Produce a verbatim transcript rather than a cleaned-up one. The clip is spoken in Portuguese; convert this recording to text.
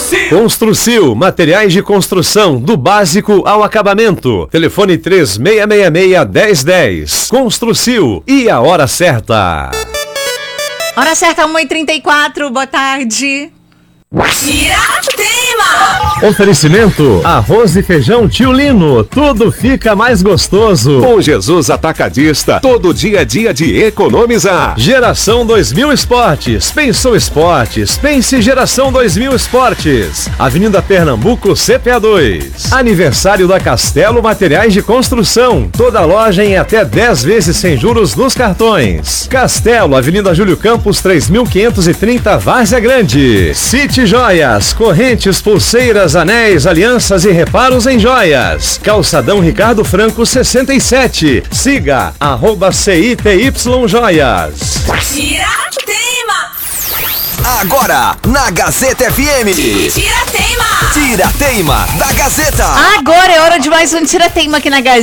Construcil. Construcil, materiais de construção, do básico ao acabamento. Telefone três seis seis seis, um zero um zero. Construcil, e a hora certa. Hora certa, uma e trinta e quatro, boa tarde. Tiratema! Oferecimento: arroz e feijão Tio Lino, tudo fica mais gostoso. Com Jesus Atacadista, todo dia é dia de economizar. Geração dois mil Esportes, pensou esportes, pense Geração dois mil Esportes. Avenida Pernambuco, C P A dois. Aniversário da Castelo Materiais de Construção, toda loja em até dez vezes sem juros nos cartões. Castelo, Avenida Júlio Campos, três mil quinhentos e trinta, Várzea Grande. City Joias, correntes, pulseiras, anéis, alianças e reparos em joias. Calçadão Ricardo Franco sessenta e sete. Siga arroba C I T Y Joias. Tiratema! Agora, na Gazeta F M. Tiratema! Tirateima da Gazeta. Agora é hora de mais um Tirateima aqui na Gazeta.